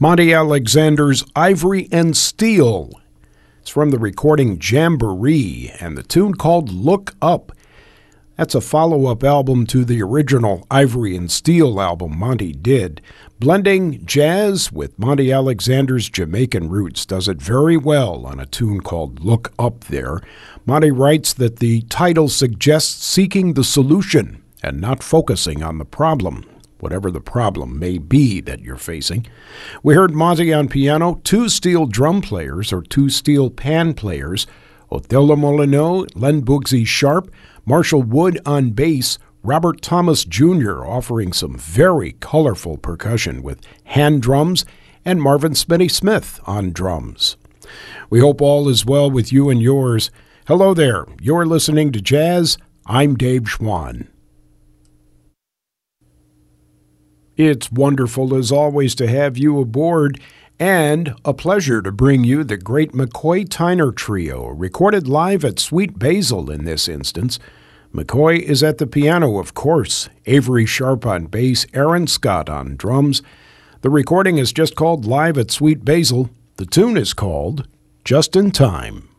Monty Alexander's Ivory and Steel. It's from the recording Jamboree and the tune called Look Up. That's a follow-up album to the original Ivory and Steel album Monty did. Blending jazz with Monty Alexander's Jamaican roots does it very well on a tune called Look Up there. Monty writes that the title suggests seeking the solution and not focusing on the problem, whatever the problem may be that you're facing. We heard Monty on piano, two steel drum players or two steel pan players, Othello Molyneux, Len Bugsy Sharp, Marshall Wood on bass, Robert Thomas Jr. offering some very colorful percussion with hand drums, and Marvin Smitty Smith on drums. We hope all is well with you and yours. Hello there. You're listening to Jazz. I'm Dave Schwann. It's wonderful as always to have you aboard, and a pleasure to bring you the great McCoy Tyner Trio, recorded live at Sweet Basil in this instance. McCoy is at the piano, of course, Avery Sharp on bass, Aaron Scott on drums. The recording is just called Live at Sweet Basil. The tune is called Just in Time.